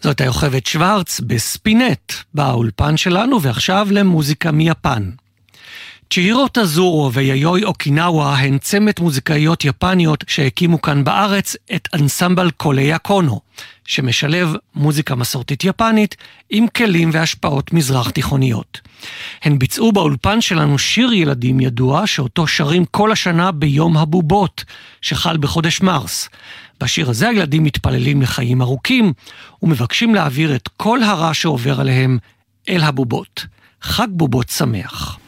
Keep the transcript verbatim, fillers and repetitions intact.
זאת היוכבת שוורץ בספינט באולפן שלנו, ועכשיו למוזיקה מיפן. צ'יהירו טזורו ויאיוי אוקינאווה הן צמד מוזיקאיות יפניות שהקימו כאן בארץ את אנסמבל קולי הקונו, שמשלב מוזיקה מסורתית יפנית עם כלים והשפעות מזרח תיכוניות. הן ביצעו באולפן שלנו שיר ילדים ידוע שאותו שרים כל השנה ביום הבובות שחל בחודש מרס. בשיר הזה הילדים מתפללים לחיים ארוכים ומבקשים להעביר את כל הרע שעובר עליהם אל הבובות. חג בובות שמח.